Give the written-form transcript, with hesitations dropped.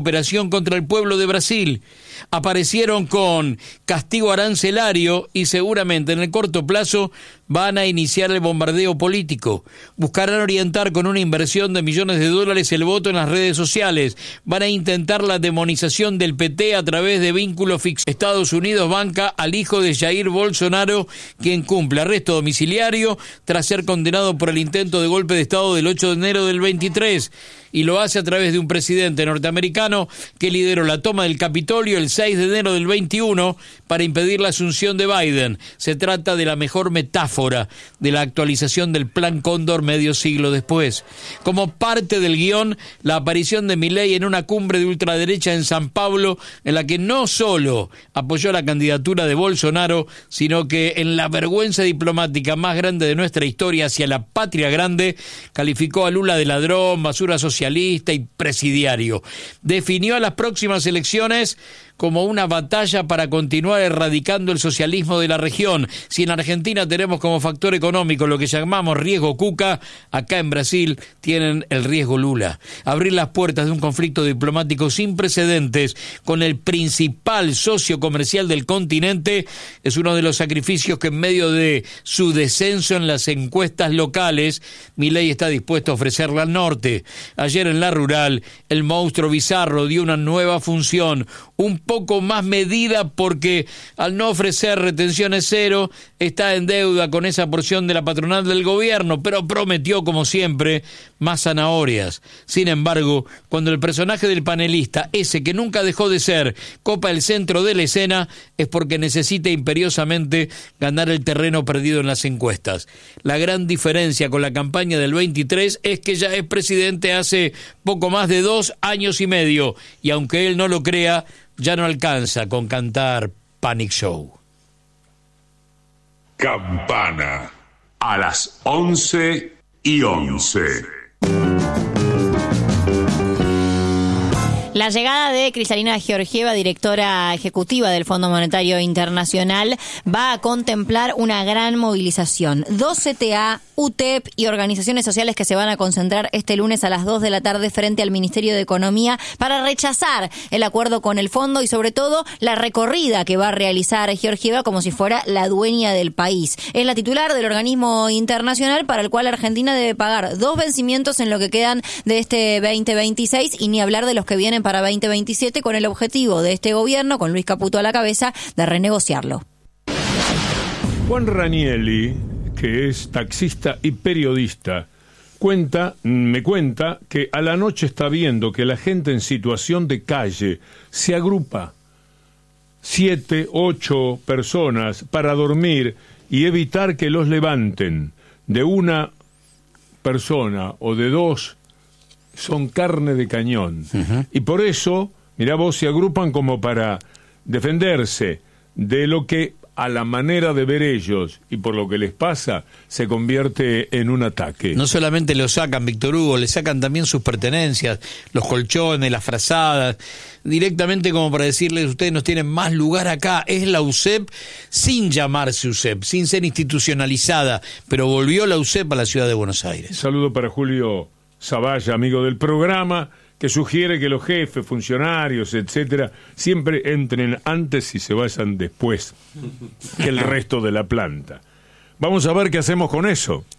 operación contra el pueblo de Brasil. Aparecieron con castigo arancelario y seguramente en el corto plazo van a iniciar el bombardeo político. Buscarán orientar con una inversión de millones de dólares el voto en las redes sociales. Van a intentar la demonización del PT a través de vínculos fixos. Estados Unidos banca al hijo de Jair Bolsonaro, quien cumple arresto domiciliario tras ser condenado por el intento de golpe de Estado del 8 de enero del 23. Y lo hace a través de un presidente norteamericano que lideró la toma del Capitolio el 6 de enero del 21 para impedir la asunción de Biden. Se trata de la mejor metáfora de la actualización del Plan Cóndor medio siglo después. Como parte del guión, la aparición de Milei en una cumbre de ultraderecha en San Pablo, en la que no solo apoyó la candidatura de Bolsonaro, sino que en la vergüenza diplomática más grande de nuestra historia hacia la patria grande, calificó a Lula de ladrón, basura socialista y presidiario. Definió a las próximas elecciones como una batalla para continuar erradicando el socialismo de la región. Si en Argentina tenemos como factor económico lo que llamamos riesgo Cuca, acá en Brasil tienen el riesgo Lula. Abrir las puertas de un conflicto diplomático sin precedentes con el principal socio comercial del continente es uno de los sacrificios que en medio de su descenso en las encuestas locales, Milei está dispuesto a ofrecerle al norte. Ayer en La Rural, el monstruo bizarro dio una nueva función, un poco más medida porque al no ofrecer retenciones cero está en deuda con esa porción de la patronal del gobierno, pero prometió como siempre más zanahorias. Sin embargo, cuando el personaje del panelista, ese que nunca dejó de ser, copa el centro de la escena, es porque necesita imperiosamente ganar el terreno perdido en las encuestas. La gran diferencia con la campaña del 23 es que ya es presidente hace poco más de 2 años y medio y aunque él no lo crea, ya no alcanza con cantar Panic Show. Campana a las 11:11. La llegada de Kristalina Georgieva, directora ejecutiva del Fondo Monetario Internacional, va a contemplar una gran movilización. 2 CTA, UTEP y organizaciones sociales que se van a concentrar este lunes a las 2 de la tarde frente al Ministerio de Economía para rechazar el acuerdo con el fondo y sobre todo la recorrida que va a realizar Georgieva como si fuera la dueña del país. Es la titular del organismo internacional para el cual Argentina debe pagar 2 vencimientos en lo que quedan de este 2026 y ni hablar de los que vienen para 2027 con el objetivo de este gobierno, con Luis Caputo a la cabeza, de renegociarlo. Juan Ranieri, que es taxista y periodista, me cuenta que a la noche está viendo que la gente en situación de calle se agrupa 7, 8 personas para dormir y evitar que los levanten. De una persona o de 2 son carne de cañón. Uh-huh. Y por eso, mirá vos, se agrupan como para defenderse de lo que a la manera de ver ellos y por lo que les pasa, se convierte en un ataque. No solamente lo sacan, Víctor Hugo, le sacan también sus pertenencias, los colchones, las frazadas, directamente como para decirles, ustedes nos tienen más lugar acá. Es la UCEP sin llamarse UCEP, sin ser institucionalizada, pero volvió la UCEP a la ciudad de Buenos Aires. Saludo para Julio Zavalla, amigo del programa, que sugiere que los jefes, funcionarios, etcétera, siempre entren antes y se vayan después que el resto de la planta. Vamos a ver qué hacemos con eso.